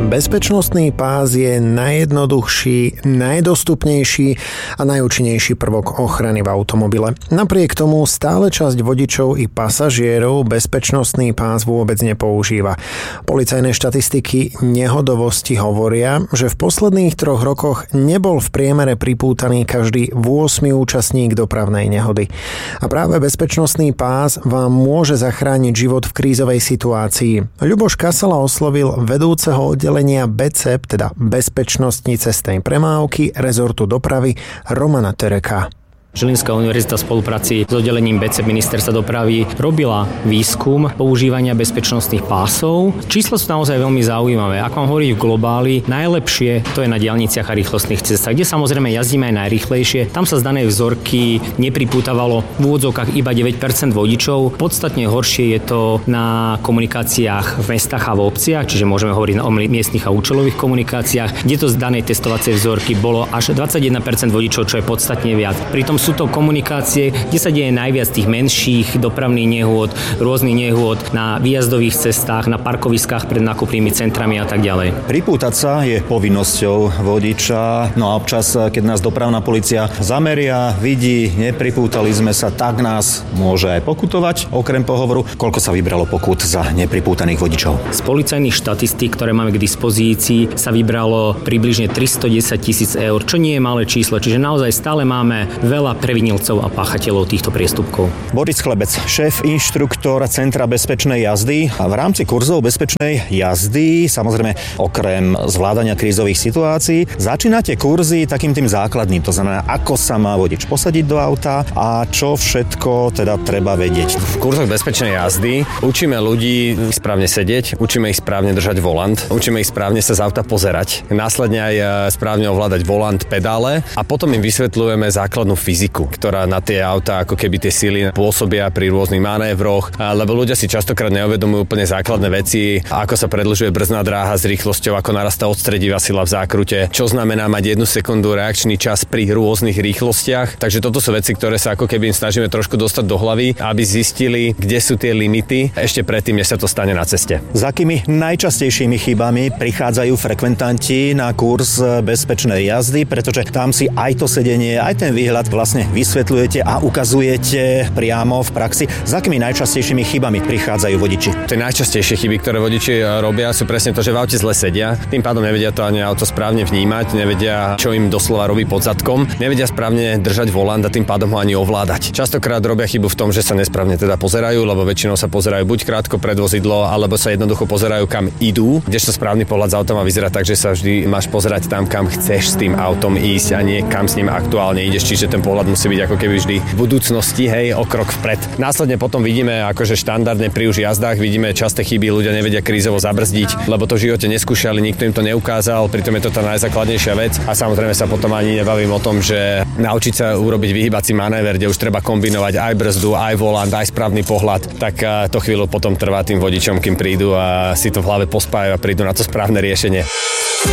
Bezpečnostný pás je najjednoduchší, najdostupnejší a najúčinnejší prvok ochrany v automobile. Napriek tomu stále časť vodičov i pasažierov bezpečnostný pás vôbec nepoužíva. Policajné štatistiky nehodovosti hovoria, že v posledných 3 rokoch nebol v priemere pripútaný každý 8. účastník dopravnej nehody. A práve bezpečnostný pás vám môže zachrániť život v krízovej situácii. Ľuboš Kasala oslovil vedúceho oddelenia BCEP, teda Bezpečnostní cestnej premávky rezortu dopravy Romana Tereka. Žilinská univerzita v spolupráci s oddelením BCEP ministerstva dopravy robila výskum používania bezpečnostných pásov. Čísla sú naozaj veľmi zaujímavé. Ako vám hovorí v globáli, najlepšie to je na diaľniciach a rýchlostných cestách, kde samozrejme jazdíme aj najrýchlejšie. Tam sa z danej vzorky nepripútavalo v úvodzovkách iba 9% vodičov. Podstatne horšie je to na komunikáciách v mestách a v obciach, čiže môžeme hovoriť o miestnych a účelových komunikáciách, kde to z danej testovacej vzorky bolo až 21% vodičov, čo je podstatne viac. Pritom sú to komunikácie, kde sa deje najviac tých menších dopravných nehôd, rôznych nehôd na výjazdových cestách, na parkoviskách pred nákupnými centrami a tak ďalej. Pripútať sa je povinnosťou vodiča, no a občas, keď nás dopravná polícia zameria, vidí, nepripútali sme sa, tak nás môže aj pokutovať. Okrem pohovoru, koľko sa vybralo pokút za nepripútaných vodičov? Z policajných štatistík, ktoré máme k dispozícii, sa vybralo približne 310 000 eur, čo nie je malé číslo, čiže naozaj stále máme veľa previnilcov a páchateľov týchto priestupkov. Boris Chlebec, šéf inštruktor Centra bezpečnej jazdy. A v rámci kurzov bezpečnej jazdy, samozrejme okrem zvládania krízových situácií, začínate kurzy takým tým základným, to znamená, ako sa má vodič posadiť do auta a čo všetko teda treba vedieť. V kurzoch bezpečnej jazdy učíme ľudí správne sedieť, učíme ich správne držať volant, učíme ich správne sa z auta pozerať, následne aj správne ovládať volant, pedále a potom im vysvetľujeme základnú fyziku, ktorá na tie autá ako keby tie sily pôsobia pri rôznych manévroch, lebo ľudia si častokrát neuvedomujú úplne základné veci, ako sa predĺžuje brzdná dráha s rýchlosťou, ako narastá odstredivá sila v zákrute, čo znamená mať 1 sekundu reakčný čas pri rôznych rýchlostiach. Takže toto sú veci, ktoré sa ako keby im snažíme trošku dostať do hlavy, aby zistili, kde sú tie limity ešte predtým, než sa to stane na ceste. Za akými najčastejšími chybami prichádzajú frekventanti na kurz bezpečnej jazdy, pretože tam si aj to sedenie, aj ten výhľad vlastne vysvetľujete a ukazujete priamo v praxi. S akými najčastejšími chybami prichádzajú vodiči? Tie najčastejšie chyby, ktoré vodiči robia, sú presne to, že v aute zle sedia. Tým pádom nevedia to ani auto správne vnímať, nevedia, čo im doslova robí pod zadkom, nevedia správne držať volant a tým pádom ho ani ovládať. Častokrát robia chybu v tom, že sa nesprávne teda pozerajú, lebo väčšinou sa pozerajú buď krátko pred vozidlo, alebo sa jednoducho pozerajú kam idú, kdežto správny pohľad z auta má vyzerať tak, že sa vždy máš pozerať tam, kam chceš s tým autom ísť a nie kam s ním aktuálne ideš, čiže ten pohľad musí byť ako keby vždy v budúcnosti, hej, o krok vpred. Následne potom vidíme, akože štandardne pri už jazdách vidíme časté chyby, ľudia nevedia krízovo zabrzdiť, lebo to v živote neskúšali, nikto im to neukázal, pritom je to tá najzákladnejšia vec a samozrejme sa potom ani nebavím o tom, že naučiť sa urobiť vyhybací manéver, kde už treba kombinovať aj brzdu, aj volant, aj správny pohľad, tak to chvíľu potom trvá tým vodičom, kým prídu a si to v hlave pospájajú a prídu na to správne riešenie.